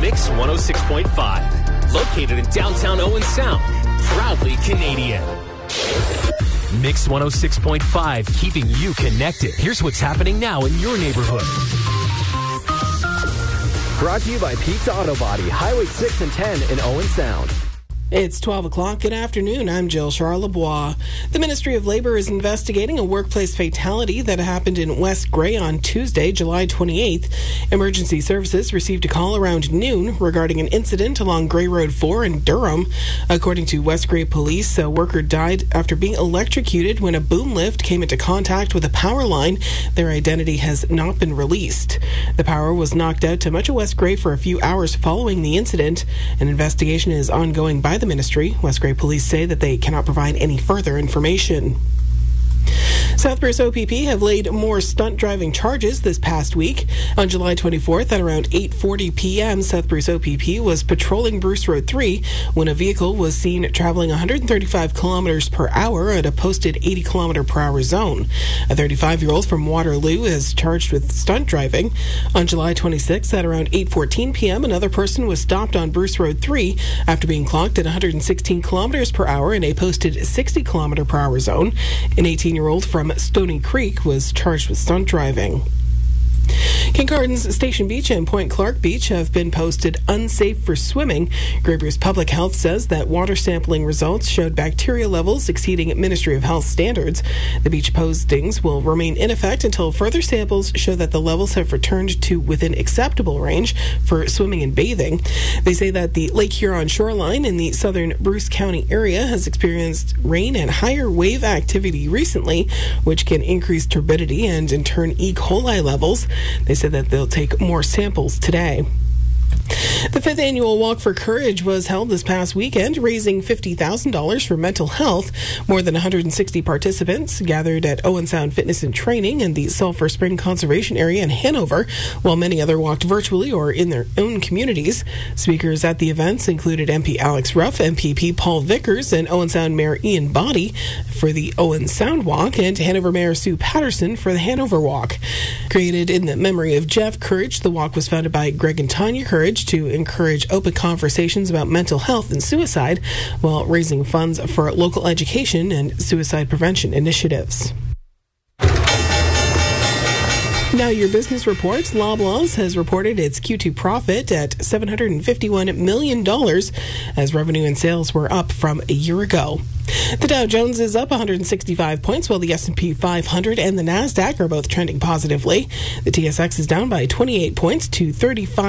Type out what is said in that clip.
Mix 106.5. Located in downtown Owen Sound. Proudly Canadian. Mix 106.5, keeping you connected. Here's what's happening now in your neighborhood. Brought to you by Pizza Auto Body, Highway 6 and 10 in Owen Sound. It's 12 o'clock. Good afternoon. I'm Jill Charlebois. The Ministry of Labor is investigating a workplace fatality that happened in West Grey on Tuesday, July 28th. Emergency services received a call around noon regarding an incident along Grey Road 4 in Durham. According to West Grey Police, a worker died after being electrocuted when a boom lift came into contact with a power line. Their identity has not been released. The power was knocked out to much of West Grey for a few hours following the incident. An investigation is ongoing by the ministry. West Grey Police say that they cannot provide any further information. South Bruce OPP have laid more stunt driving charges this past week. On July 24th at around 8:40 p.m., South Bruce OPP was patrolling Bruce Road 3 when a vehicle was seen traveling 135 kilometers per hour at a posted 80 kilometer per hour zone. A 35-year-old from Waterloo is charged with stunt driving. On July 26th at around 8:14 p.m., another person was stopped on Bruce Road 3 after being clocked at 116 kilometers per hour in a posted 60 kilometer per hour zone. An 18-year-old from Stony Creek was charged with stunt driving. Kincardin's Station Beach and Point Clark Beach have been posted unsafe for swimming. Grey Bruce Public Health says that water sampling results showed bacteria levels exceeding Ministry of Health standards. The beach postings will remain in effect until further samples show that the levels have returned to within acceptable range for swimming and bathing. They say that the Lake Huron shoreline in the southern Bruce County area has experienced rain and higher wave activity recently, which can increase turbidity and in turn E. coli levels. They said that they'll take more samples today. The 5th annual Walk for Courage was held this past weekend, raising $50,000 for mental health. More than 160 participants gathered at Owen Sound Fitness and Training and the Sulphur Spring Conservation Area in Hanover, while many other walked virtually or in their own communities. Speakers at the events included MP Alex Ruff, MPP Paul Vickers, and Owen Sound Mayor Ian Boddy for the Owen Sound Walk, and Hanover Mayor Sue Patterson for the Hanover Walk. Created in the memory of Jeff Courage, the walk was founded by Greg and Tanya Courage to encourage open conversations about mental health and suicide while raising funds for local education and suicide prevention initiatives. Now your business reports. Loblaws has reported its Q2 profit at $751 million as revenue and sales were up from a year ago. The Dow Jones is up 165 points, while the S&P 500 and the NASDAQ are both trending positively. The TSX is down by 28 points to 35.